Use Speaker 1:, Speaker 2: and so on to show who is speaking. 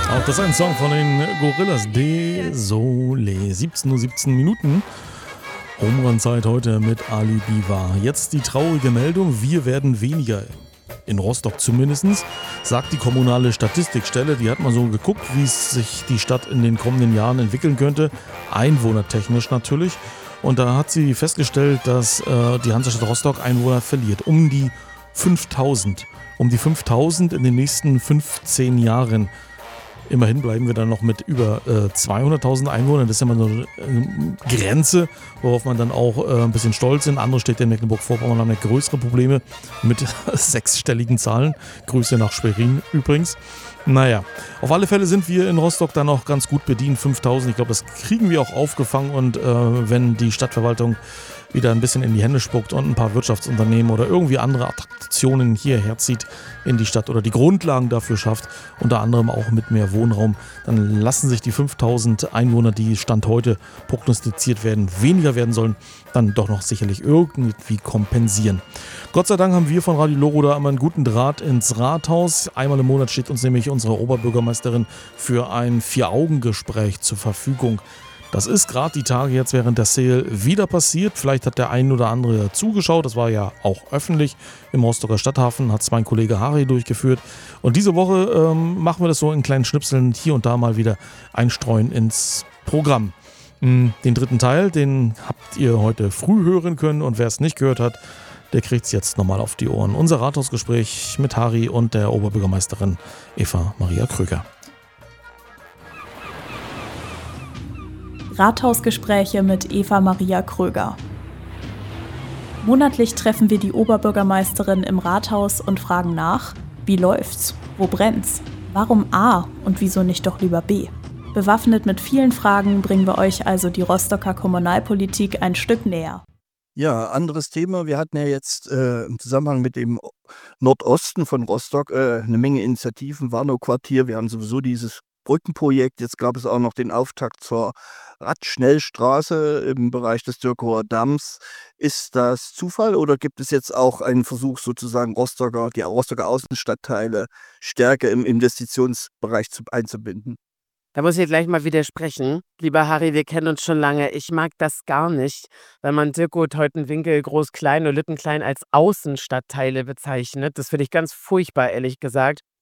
Speaker 1: Auch das ist ein Song von den Gorillas. Désolé. 17:17 Minuten. Home-Run-Zeit heute mit Ali Biwa. Jetzt die traurige Meldung: Wir werden weniger. In Rostock zumindest, sagt die kommunale Statistikstelle. Die hat mal so geguckt, wie es sich die Stadt in den kommenden Jahren entwickeln könnte. Einwohnertechnisch natürlich. Und da hat sie festgestellt, dass die Hansestadt Rostock Einwohner verliert. Um die 5000. Um die 5000 in den nächsten 15 Jahren. Immerhin bleiben wir dann noch mit über 200.000 Einwohnern. Das ist ja immer so eine Grenze, worauf man dann auch ein bisschen stolz ist. Andere Städte in Mecklenburg-Vorpommern haben ja größere Probleme mit sechsstelligen Zahlen. Grüße nach Schwerin übrigens. Naja, auf alle Fälle sind wir in Rostock dann auch ganz gut bedient. 5.000, ich glaube, das kriegen wir auch aufgefangen. Und wenn die Stadtverwaltung wieder ein bisschen in die Hände spuckt und ein paar Wirtschaftsunternehmen oder irgendwie andere Attraktionen hierher zieht in die Stadt oder die Grundlagen dafür schafft, unter anderem auch mit mehr Wohnraum, dann lassen sich die 5.000 Einwohner, die Stand heute prognostiziert werden, weniger werden sollen, dann doch noch sicherlich irgendwie kompensieren. Gott sei Dank haben wir von Radio Loro da immer einen guten Draht ins Rathaus. Einmal im Monat steht uns nämlich unsere Oberbürgermeisterin für ein 4-Augen-Gespräch zur Verfügung. Das ist gerade die Tage jetzt während der Sale wieder passiert. Vielleicht hat der ein oder andere zugeschaut. Das war ja auch öffentlich im Rostocker Stadthafen, hat es mein Kollege Harry durchgeführt. Und diese Woche machen wir das so in kleinen Schnipseln hier und da mal wieder einstreuen ins Programm. Den dritten Teil, den habt ihr heute früh hören können. Und wer es nicht gehört hat, der kriegt es jetzt nochmal auf die Ohren. Unser Rathausgespräch mit Harry und der Oberbürgermeisterin Eva Maria Kröger.
Speaker 2: Rathausgespräche mit Eva Maria Kröger. Monatlich treffen wir die Oberbürgermeisterin im Rathaus und fragen nach: Wie läuft's? Wo brennt's? Warum A und wieso nicht doch lieber B? Bewaffnet mit vielen Fragen bringen wir euch also die Rostocker Kommunalpolitik ein Stück näher.
Speaker 3: Ja, anderes Thema. Wir hatten ja jetzt im Zusammenhang mit dem Nordosten von Rostock eine Menge Initiativen, Warnow-Quartier. Wir haben sowieso dieses Brückenprojekt. Jetzt gab es auch noch den Auftakt zur Radschnellstraße im Bereich des Dürkower Damms. Ist das Zufall oder gibt es jetzt auch einen Versuch, sozusagen die Rostocker Außenstadtteile stärker im Investitionsbereich einzubinden?
Speaker 4: Da muss ich gleich mal widersprechen. Lieber Harry, wir kennen uns schon lange. Ich mag das gar nicht, wenn man Dirko, Teutenwinkel, Groß-Klein und Lüttenklein als Außenstadtteile bezeichnet. Das finde ich ganz furchtbar, ehrlich gesagt.